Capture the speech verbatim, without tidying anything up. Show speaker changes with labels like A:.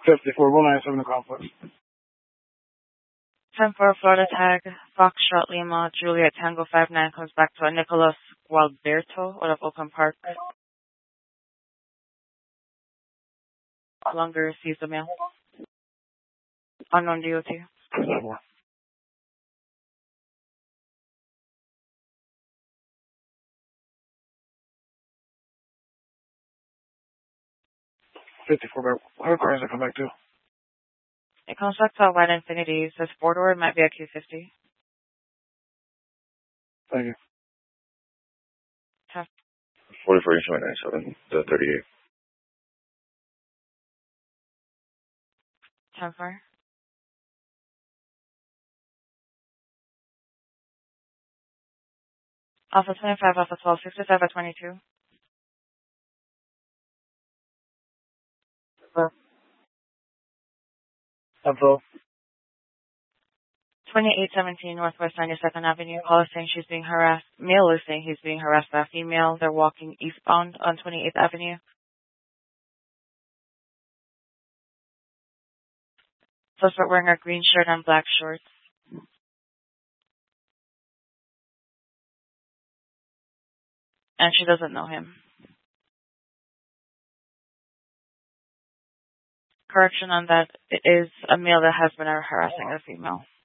A: fifty-four, one ninety-seven, the complex.
B: ten four, Florida tag, Foxtrot Lima, Juliet Tango five nine comes back to a Nicholas Gualberto out of Oakland Park. Longer receives the mail. Unknown D O T.
A: fifty-four, what car does it come back to?
B: It comes back to a white Infinity. It says four door. It might be a Q fifty.
A: Thank you.
B: ten
C: forty-four, one ninety-seven, the thirty-eight.
B: ten four. Alpha twenty-five, Alpha twelve, sixty-five by twenty-two.
A: Hello.
B: twenty-eight seventeen Northwest ninety-second Avenue. Call is saying she's being harassed. Male is saying he's being harassed by a female. They're walking eastbound on twenty-eighth Avenue. Suspect wearing a green shirt and black shorts. And she doesn't know him. Correction on that, it is a male that has been harassing a female.